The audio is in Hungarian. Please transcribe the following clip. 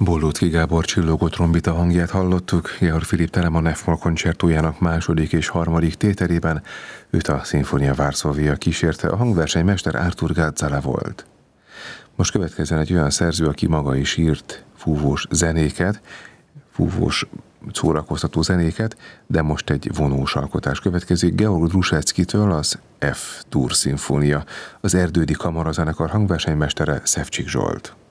Bollóczky Gábor csillogó trombita hangját hallottuk Georg Philipp Telemann F-moll koncerttójának második és harmadik tételében. Őt a Sinfonia Varsóvia kísérte, a hangversenymester Artur Gazala volt. Most következzen egy olyan szerző, aki maga is írt fúvós zenéket, fúvós szórakoztató zenéket, de most egy vonós alkotás következik Georg Druschetszkytől, az F-dur szimfónia, az Erdődi Kamarazenekar hangversenymestere Szevcsik Zsolt.